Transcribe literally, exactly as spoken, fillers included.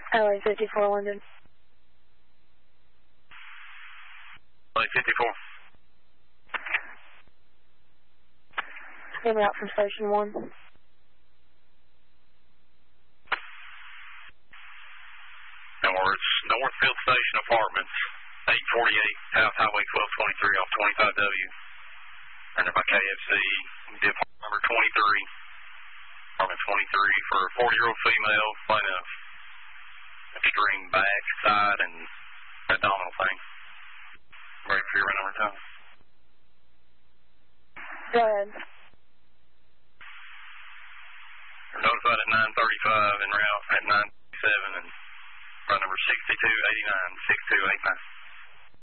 L A fifty-four London. L A fifty-four. Came out from station one. North, Northfield Station Apartments, eight forty-eight South Highway twelve twenty-three off twenty-five W. Rendered by K F C, dip number twenty-three. Apartment twenty-three for a forty-year-old female, plaintiff. Extreme back, side, and abdominal thing. Ready for your run over time. Go ahead. You're notified at nine thirty-five en route at nine thirty-seven and run number sixty-two eighty-nine, sixty-two eighty-nine.